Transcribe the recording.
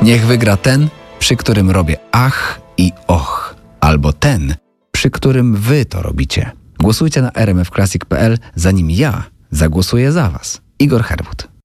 Niech wygra ten, przy którym robię ach i och, albo ten, przy którym wy to robicie. Głosujcie na rmfclassic.pl, zanim ja zagłosuję za was. Igor Herwód.